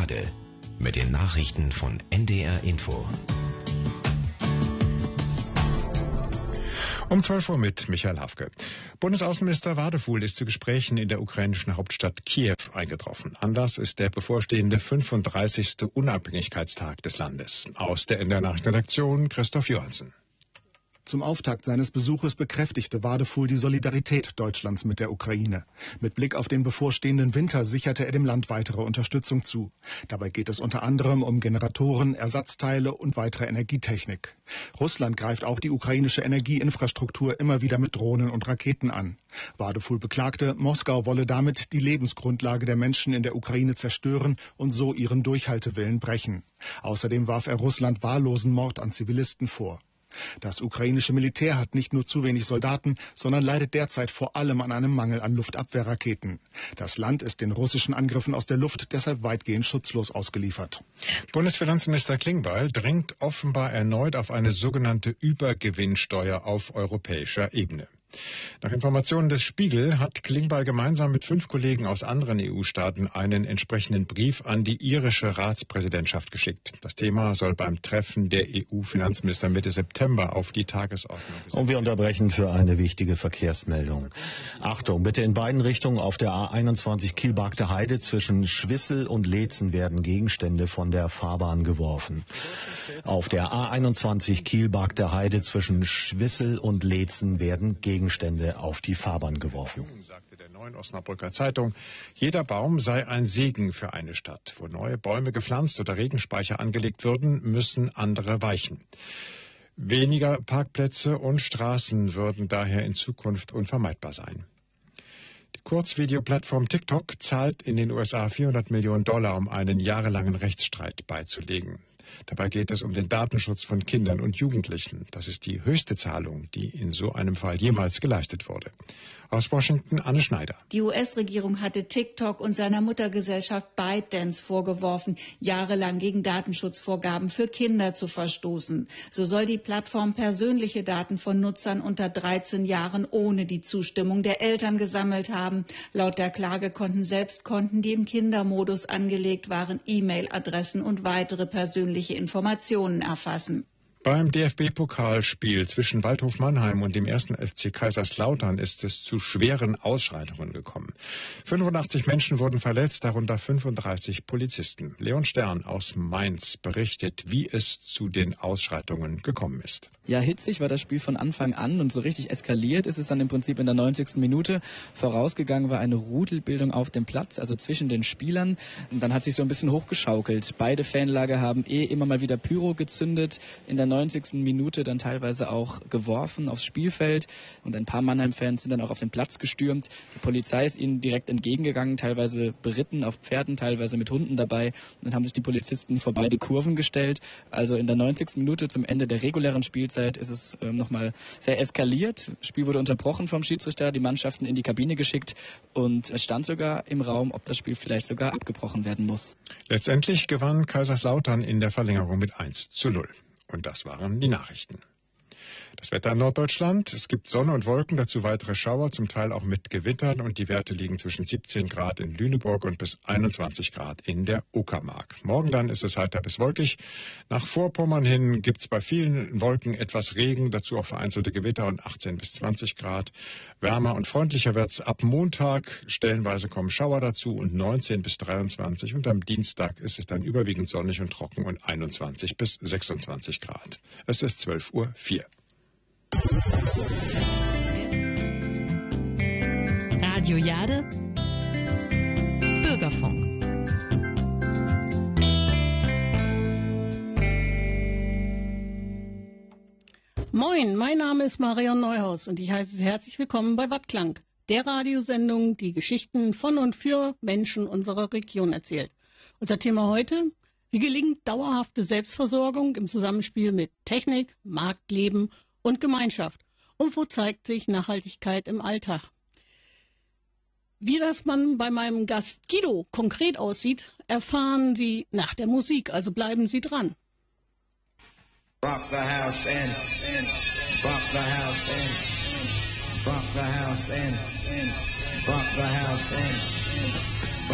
Jade mit den Nachrichten von NDR Info. Um 12 Uhr mit Michael Hafke. Bundesaußenminister Wadefuhl ist zu Gesprächen in der ukrainischen Hauptstadt Kiew eingetroffen. Anlass ist der bevorstehende 35. Unabhängigkeitstag des Landes. Aus der NDR-Nachrichtenredaktion Christoph Johansen. Zum Auftakt seines Besuches bekräftigte Wadefuhl die Solidarität Deutschlands mit der Ukraine. Mit Blick auf den bevorstehenden Winter sicherte er dem Land weitere Unterstützung zu. Dabei geht es unter anderem um Generatoren, Ersatzteile und weitere Energietechnik. Russland greift auch die ukrainische Energieinfrastruktur immer wieder mit Drohnen und Raketen an. Wadefuhl beklagte, Moskau wolle damit die Lebensgrundlage der Menschen in der Ukraine zerstören und so ihren Durchhaltewillen brechen. Außerdem warf er Russland wahllosen Mord an Zivilisten vor. Das ukrainische Militär hat nicht nur zu wenig Soldaten, sondern leidet derzeit vor allem an einem Mangel an Luftabwehrraketen. Das Land ist den russischen Angriffen aus der Luft deshalb weitgehend schutzlos ausgeliefert. Bundesfinanzminister Klingbeil drängt offenbar erneut auf eine sogenannte Übergewinnsteuer auf europäischer Ebene. Nach Informationen des Spiegel hat Klingbeil gemeinsam mit 5 Kollegen aus anderen EU-Staaten einen entsprechenden Brief an die irische Ratspräsidentschaft geschickt. Das Thema soll beim Treffen der EU-Finanzminister Mitte September auf die Tagesordnung gesetzt werden. Und wir unterbrechen für eine wichtige Verkehrsmeldung. Achtung, bitte in beiden Richtungen auf der A21 Kielbarkte Heide zwischen Schwissel und Leetzen werden Gegenstände von der Fahrbahn geworfen. Auf der A21 Kielbarkte Heide zwischen Schwissel und Leetzen werden Gegenstände auf die Fahrbahn geworfen. Sagte der Neuen Osnabrücker Zeitung, jeder Baum sei ein Segen für eine Stadt. Wo neue Bäume gepflanzt oder Regenspeicher angelegt würden, müssen andere weichen. Weniger Parkplätze und Straßen würden daher in Zukunft unvermeidbar sein. Die Kurzvideoplattform TikTok zahlt in den USA $400 Millionen, um einen jahrelangen Rechtsstreit beizulegen. Dabei geht es um den Datenschutz von Kindern und Jugendlichen. Das ist die höchste Zahlung, die in so einem Fall jemals geleistet wurde. Aus Washington, Anne Schneider. Die US-Regierung hatte TikTok und seiner Muttergesellschaft ByteDance vorgeworfen, jahrelang gegen Datenschutzvorgaben für Kinder zu verstoßen. So soll die Plattform persönliche Daten von Nutzern unter 13 Jahren ohne die Zustimmung der Eltern gesammelt haben. Laut der Klage konnten Selbstkonten, die im Kindermodus angelegt waren, E-Mail-Adressen und weitere persönliche Informationen erfassen. Beim DFB-Pokalspiel zwischen Waldhof Mannheim und dem 1. FC Kaiserslautern ist es zu schweren Ausschreitungen gekommen. 85 Menschen wurden verletzt, darunter 35 Polizisten. Leon Stern aus Mainz berichtet, wie es zu den Ausschreitungen gekommen ist. Ja, hitzig war das Spiel von Anfang an und so richtig eskaliert ist es dann im Prinzip in der 90. Minute. Vorausgegangen war eine Rudelbildung auf dem Platz, also zwischen den Spielern. Und dann hat sich so ein bisschen hochgeschaukelt. Beide Fanlager haben immer mal wieder Pyro gezündet. In der 90. Minute dann teilweise auch geworfen aufs Spielfeld und ein paar Mannheim-Fans sind dann auch auf den Platz gestürmt. Die Polizei ist ihnen direkt entgegengegangen, teilweise beritten auf Pferden, teilweise mit Hunden dabei. Und dann haben sich die Polizisten vor beide Kurven gestellt. Also in der 90. Minute zum Ende der regulären Spielzeit ist es nochmal sehr eskaliert. Das Spiel wurde unterbrochen vom Schiedsrichter, die Mannschaften in die Kabine geschickt und es stand sogar im Raum, ob das Spiel vielleicht sogar abgebrochen werden muss. Letztendlich gewann Kaiserslautern in der Verlängerung mit 1:0. Und das waren die Nachrichten. Das Wetter in Norddeutschland. Es gibt Sonne und Wolken, dazu weitere Schauer, zum Teil auch mit Gewittern. Und die Werte liegen zwischen 17 Grad in Lüneburg und bis 21 Grad in der Uckermark. Morgen dann ist es heiter bis wolkig. Nach Vorpommern hin gibt es bei vielen Wolken etwas Regen, dazu auch vereinzelte Gewitter und 18 bis 20 Grad. Wärmer und freundlicher wird's ab Montag. Stellenweise kommen Schauer dazu und 19 bis 23. Und am Dienstag ist es dann überwiegend sonnig und trocken und 21 bis 26 Grad. Es ist 12:04 Uhr. Radio Jade, Bürgerfunk. Moin, mein Name ist Marion Neuhaus und ich heiße Sie herzlich willkommen bei Wattklang, der Radiosendung, die Geschichten von und für Menschen unserer Region erzählt. Unser Thema heute: Wie gelingt dauerhafte Selbstversorgung im Zusammenspiel mit Technik, Marktleben und Gemeinschaft? Und wo zeigt sich Nachhaltigkeit im Alltag? Wie das man bei meinem Gast Guido konkret aussieht, erfahren Sie nach der Musik, also bleiben Sie dran. Rock the house in, rock the house in, rock the house in, rock the house in.